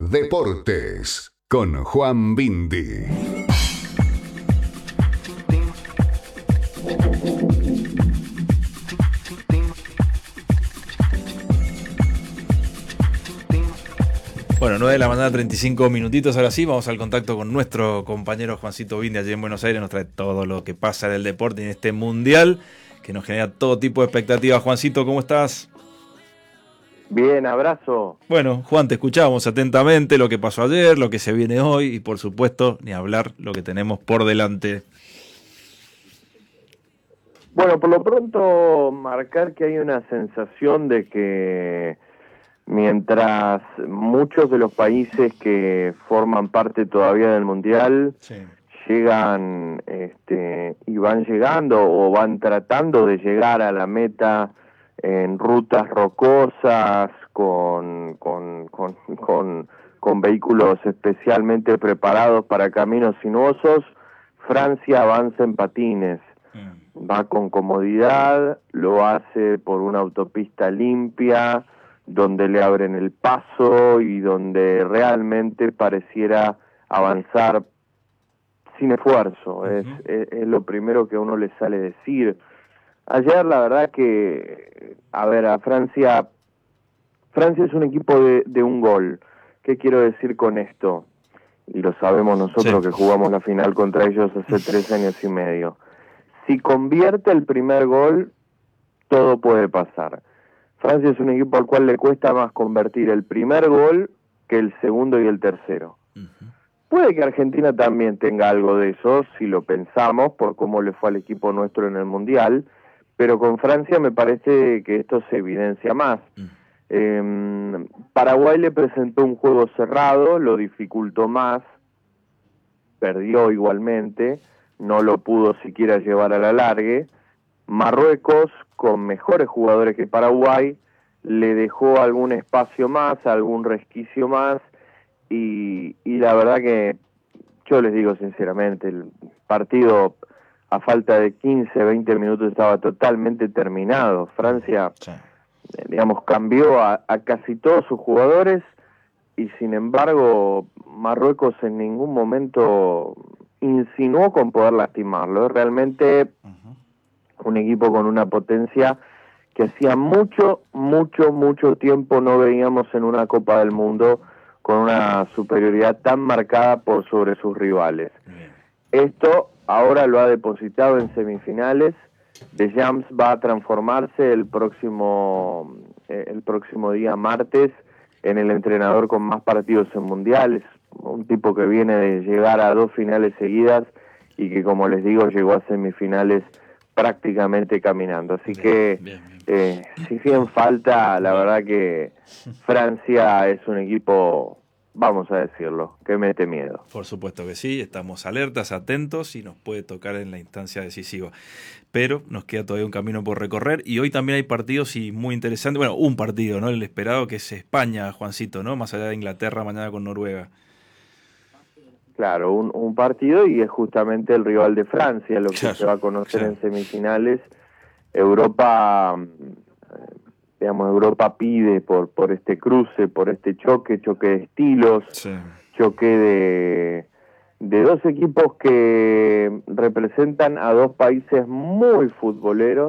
Deportes con Juan Bindi. Bueno, 9 de la mañana, 35 minutitos. Ahora sí, vamos al contacto con nuestro compañero Juancito Bindi allí en Buenos Aires. Nos trae todo lo que pasa en el deporte en este mundial, que nos genera todo tipo de expectativas. Juancito, ¿cómo estás? Bien, abrazo. Bueno, Juan, te escuchamos atentamente lo que pasó ayer, lo que se viene hoy y, por supuesto, ni hablar lo que tenemos por delante. Bueno, por lo pronto, marcar que hay una sensación de que mientras muchos de los países que forman parte todavía del Mundial llegan y van llegando o van tratando de llegar a la meta en rutas rocosas, con vehículos especialmente preparados para caminos sinuosos, Francia avanza en patines. Va con comodidad, lo hace por una autopista limpia, donde le abren el paso y donde realmente pareciera avanzar sin esfuerzo. Es lo primero que a uno le sale decir. Ayer la verdad que, a Francia es un equipo de un gol. ¿Qué quiero decir con esto? Y lo sabemos nosotros que jugamos la final contra ellos hace 3 años y medio. Si convierte el primer gol, todo puede pasar. Francia es un equipo al cual le cuesta más convertir el primer gol que el segundo y el tercero. Puede que Argentina también tenga algo de eso, si lo pensamos, por cómo le fue al equipo nuestro en el Mundial, pero con Francia me parece que esto se evidencia más. Paraguay le presentó un juego cerrado, lo dificultó más, perdió igualmente, no lo pudo siquiera llevar a la largue. Marruecos, con mejores jugadores que Paraguay, le dejó algún espacio más, algún resquicio más, y la verdad que yo les digo sinceramente, el partido a falta de 15, 20 minutos estaba totalmente terminado. Francia, digamos, cambió a casi todos sus jugadores, y sin embargo Marruecos en ningún momento insinuó con poder lastimarlo. Es realmente un equipo con una potencia que hacía mucho tiempo no veíamos en una Copa del Mundo, con una superioridad tan marcada por sobre sus rivales. Esto ahora lo ha depositado en semifinales. Deschamps va a transformarse el próximo día martes en el entrenador con más partidos en mundiales, un tipo que viene de llegar a 2 finales seguidas y que, como les digo, llegó a semifinales prácticamente caminando. Así que si bien falta, la verdad que Francia es un equipo, vamos a decirlo, que mete miedo. Por supuesto que sí, estamos alertas, atentos y nos puede tocar en la instancia decisiva. Pero nos queda todavía un camino por recorrer y hoy también hay partidos y muy interesantes. Bueno, un partido, ¿no? El esperado, que es España, Juancito, ¿no? Más allá de Inglaterra, mañana con Noruega. Claro, un partido, y es justamente el rival de Francia, lo que se va a conocer en semifinales. Europa pide por este cruce, por este choque de estilos, choque de dos equipos que representan a dos países muy futboleros.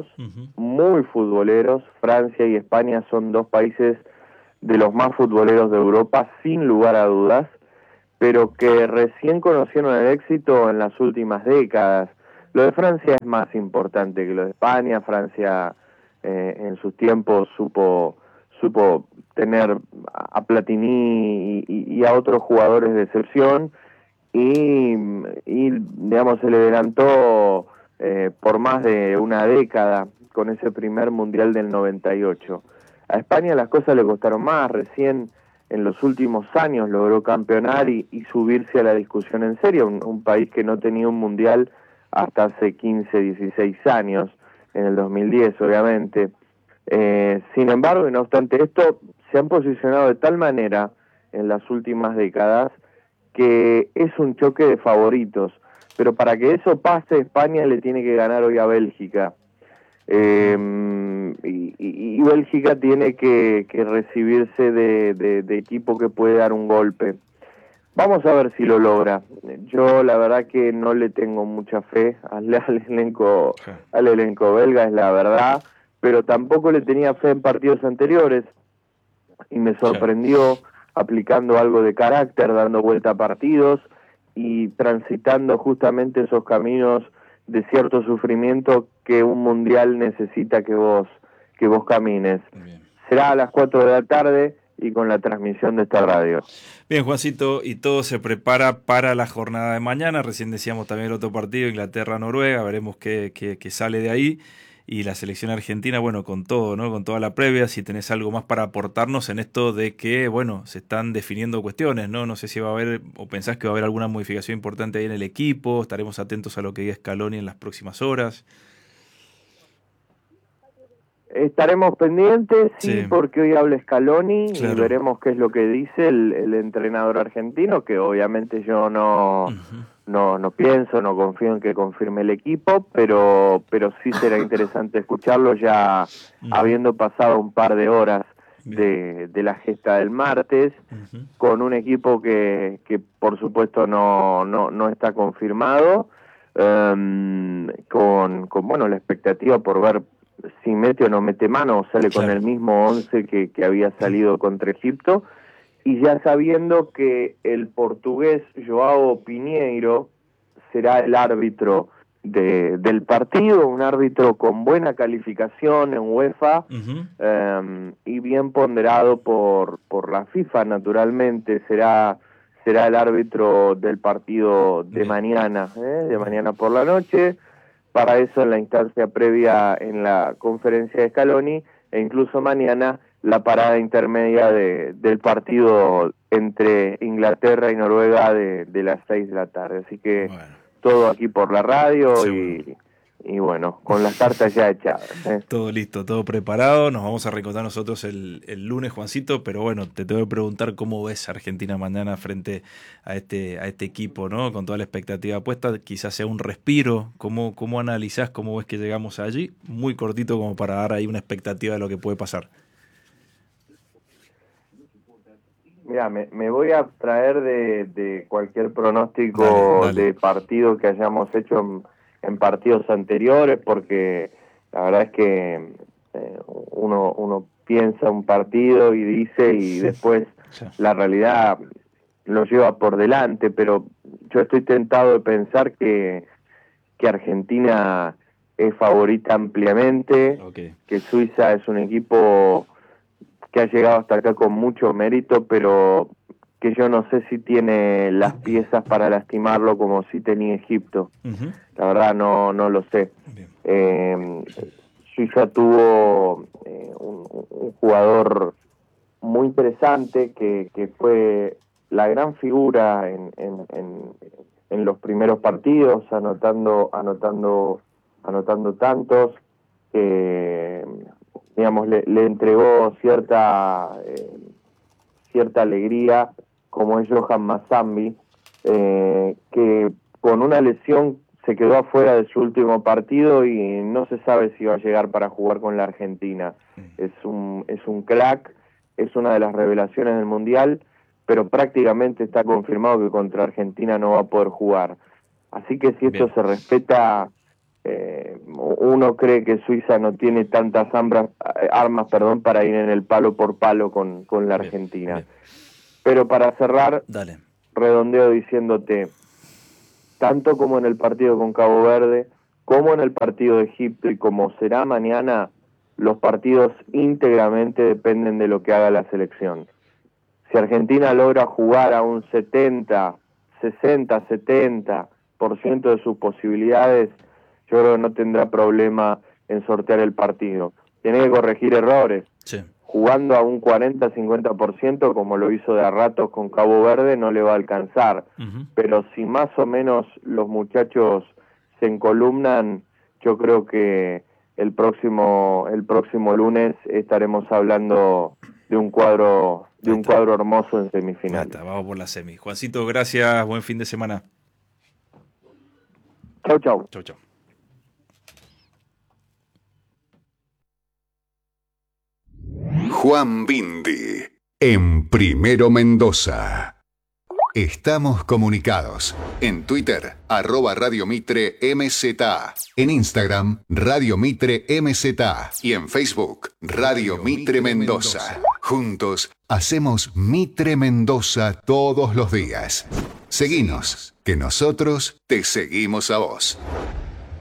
Francia y España son dos países de los más futboleros de Europa, sin lugar a dudas, pero que recién conocieron el éxito en las últimas décadas. Lo de Francia es más importante que lo de España. Francia en sus tiempos supo tener a Platini y a otros jugadores de excepción, y digamos se le adelantó por más de una década con ese primer mundial del 98. A España las cosas le costaron más. Recién en los últimos años logró campeonar y subirse a la discusión en serio, un país que no tenía un mundial hasta hace 15, 16 años, en el 2010 obviamente. Sin embargo, y no obstante esto, se han posicionado de tal manera en las últimas décadas que es un choque de favoritos, pero para que eso pase, España le tiene que ganar hoy a Bélgica. y Bélgica tiene que recibirse de equipo que puede dar un golpe. Vamos a ver si lo logra. Yo la verdad que no le tengo mucha fe al elenco belga, es la verdad, pero tampoco le tenía fe en partidos anteriores y me sorprendió aplicando algo de carácter, dando vuelta a partidos y transitando justamente esos caminos de cierto sufrimiento que un mundial necesita que vos camines. Bien. Será a las 4 de la tarde y con la transmisión de esta radio. Bien, Juancito, y todo se prepara para la jornada de mañana. Recién decíamos también el otro partido, Inglaterra-Noruega, veremos qué sale de ahí. Y la selección argentina, bueno, con todo, ¿no? Con toda la previa, si tenés algo más para aportarnos en esto de que, bueno, se están definiendo cuestiones, ¿no? No sé si va a haber, o pensás que va a haber alguna modificación importante ahí en el equipo, estaremos atentos a lo que diga Scaloni en las próximas horas. Estaremos pendientes, sí, Sí. porque hoy habla Scaloni, Claro. y veremos qué es lo que dice el entrenador argentino, que obviamente yo no pienso, no confío en que confirme el equipo, pero sí será interesante escucharlo ya habiendo pasado un par de horas de la gesta del martes, con un equipo que por supuesto no está confirmado, con bueno, la expectativa por ver si mete o no mete mano, o sale con el mismo 11 que había salido contra Egipto, y ya sabiendo que el portugués Joao Pinheiro será el árbitro del partido, un árbitro con buena calificación en UEFA, y bien ponderado por la FIFA, naturalmente, será el árbitro del partido de mañana, de mañana por la noche. Para eso, en la instancia previa en la conferencia de Scaloni, e incluso mañana la parada intermedia del partido entre Inglaterra y Noruega de las 6 de la tarde. Así que todo aquí por la radio y bueno, con las cartas ya echadas. Todo listo, todo preparado. Nos vamos a reencontrar nosotros el lunes, Juancito, pero bueno, te tengo que preguntar cómo ves a Argentina mañana frente a este equipo, ¿no? Con toda la expectativa puesta, quizás sea un respiro. ¿Cómo analizás, cómo ves que llegamos allí? Muy cortito como para dar ahí una expectativa de lo que puede pasar. Mira, me voy a abstraer de cualquier pronóstico Dale. de partido que hayamos hecho en partidos anteriores, porque la verdad es que uno piensa un partido y dice, y después la realidad lo lleva por delante, pero yo estoy tentado de pensar que Argentina es favorita ampliamente, que Suiza es un equipo que ha llegado hasta acá con mucho mérito, pero que yo no sé si tiene las piezas para lastimarlo como si tenía Egipto. La verdad no lo sé. Suiza tuvo un jugador muy interesante que fue la gran figura en los primeros partidos, anotando tantos, que digamos le entregó cierta alegría, como es Johan Mazambi, que con una lesión se quedó afuera de su último partido y no se sabe si va a llegar para jugar con la Argentina. Es un crack, es una de las revelaciones del Mundial, pero prácticamente está confirmado que contra Argentina no va a poder jugar. Así que si esto se respeta, uno cree que Suiza no tiene tantas armas para ir en el palo por palo con la Argentina. Pero para cerrar, redondeo diciéndote, tanto como en el partido con Cabo Verde, como en el partido de Egipto y como será mañana, los partidos íntegramente dependen de lo que haga la selección. Si Argentina logra jugar a un 70% de sus posibilidades, yo creo que no tendrá problema en sortear el partido. Tiene que corregir errores. Jugando a un 40-50%, como lo hizo de a ratos con Cabo Verde, no le va a alcanzar. Pero si más o menos los muchachos se encolumnan, yo creo que el próximo lunes estaremos hablando de un cuadro hermoso en semifinales. Vamos por la semi. Juancito, gracias, buen fin de semana. Chau, chau. Chau, chau. Juan Bindi. En Primero Mendoza. Estamos comunicados. En Twitter, @Radio Mitre MZA. En Instagram, Radio Mitre MZA. Y en Facebook, Radio Mitre Mendoza. Juntos hacemos Mitre Mendoza todos los días. Seguinos, que nosotros te seguimos a vos.